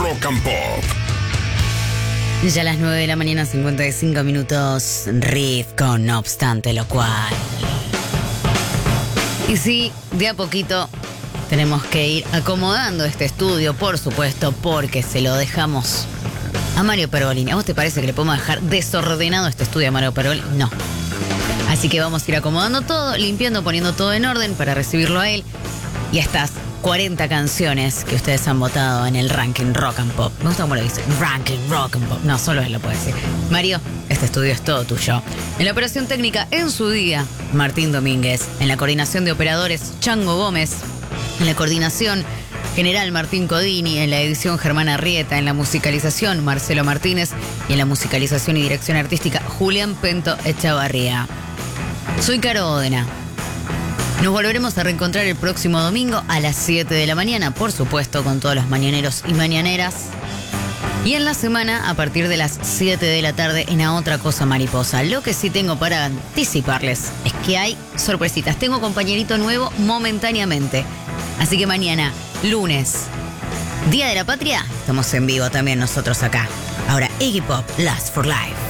Rock and Pop. Ya a las 9 de la mañana, 55 minutos, Riff con No Obstante Lo Cual. Y sí, de a poquito tenemos que ir acomodando este estudio, por supuesto, porque se lo dejamos a Mario Pergolini. ¿A vos te parece que le podemos dejar desordenado este estudio a Mario Pergolini? No. Así que vamos a ir acomodando todo, limpiando, poniendo todo en orden para recibirlo a él. Y estas 40 canciones que ustedes han votado en el ranking Rock and Pop. Me gusta cómo lo dice, ranking Rock and Pop. No, solo él lo puede decir. Mario, este estudio es todo tuyo. En la operación técnica, en su día, Martín Domínguez. En la coordinación de operadores, Chango Gómez. En la coordinación general, Martín Codini. En la edición, Germán Arrieta. En la musicalización, Marcelo Martínez. Y en la musicalización y dirección artística, Julián Pento Echavarría. Soy Caro Ódena. Nos volveremos a reencontrar el próximo domingo a las 7 de la mañana, por supuesto, con todos los mañaneros y mañaneras. Y en la semana, a partir de las 7 de la tarde, en A Otra Cosa Mariposa. Lo que sí tengo para anticiparles es que hay sorpresitas. Tengo compañerito nuevo momentáneamente. Así que mañana, lunes, Día de la Patria, estamos en vivo también nosotros acá. Ahora, Iggy Pop, Last for Life.